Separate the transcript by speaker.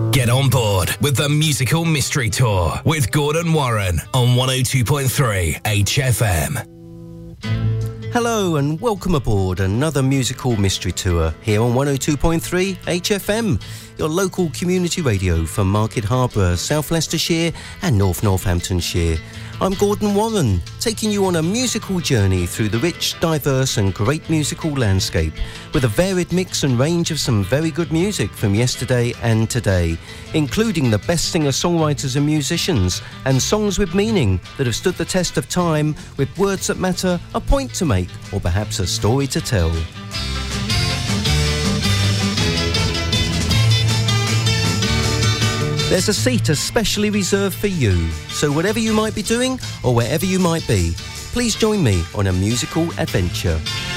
Speaker 1: Get on board with the Musical Mystery Tour with Gordon Warren on 102.3 HFM.
Speaker 2: Hello and welcome aboard another Musical Mystery Tour here on 102.3 HFM, your local community radio for Market Harborough, South Leicestershire and North Northamptonshire. I'm Gordon Warren, taking you on a musical journey through the rich, diverse and great musical landscape with a varied mix and range of some very good music from yesterday and today, including the best singer-songwriters and musicians and songs with meaning that have stood the test of time with words that matter, a point to make or perhaps a story to tell. There's a seat especially reserved for you, so whatever you might be doing or wherever you might be, please join me on a musical adventure.